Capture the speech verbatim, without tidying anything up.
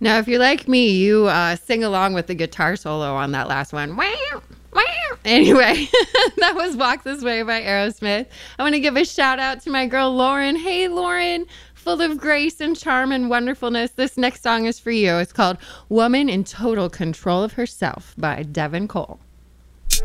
Now, if you're like me, you uh, sing along with the guitar solo on that last one. Wow, wow. Anyway, that was Walk This Way by Aerosmith. I want to give a shout out to my girl, Lauren. Hey, Lauren, full of grace and charm and wonderfulness. This next song is for you. It's called Woman in Total Control of Herself by Devin Cole.